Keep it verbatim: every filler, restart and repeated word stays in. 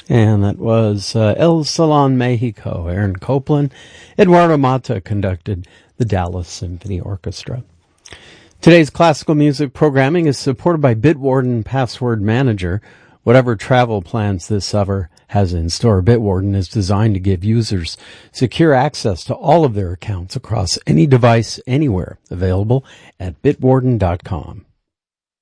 And that was uh, El Salon Mexico. Aaron Copland. Eduardo Mata conducted the Dallas Symphony Orchestra. Today's classical music programming is supported by Bitwarden Password Manager. Whatever travel plans this summer has in store, Bitwarden is designed to give users secure access to all of their accounts across any device, anywhere. Available at bitwarden dot com.